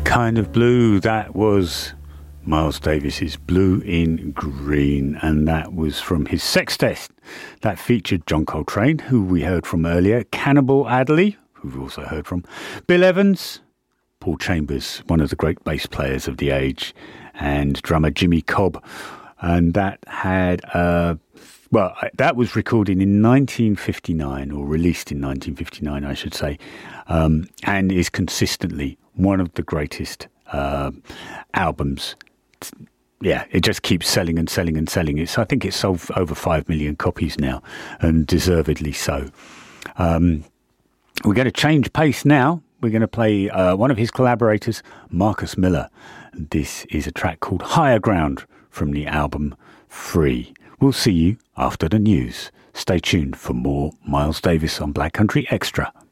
Kind of Blue, that was Miles Davis's Blue in Green, and that was from his sextet that featured John Coltrane, who we heard from earlier, Cannibal Adderley, who we've also heard from, Bill Evans, Paul Chambers, one of the great bass players of the age, and drummer Jimmy Cobb. And that had that was recorded in 1959, or released in 1959, I should say, and is consistently one of the greatest albums. Yeah, it just keeps selling and selling and selling. I think it's sold over 5 million copies now, and deservedly so. We're going to change pace now. We're going to play one of his collaborators, Marcus Miller. This is a track called Higher Ground from the album Free. We'll see you after the news. Stay tuned for more Miles Davis on Black Country Extra.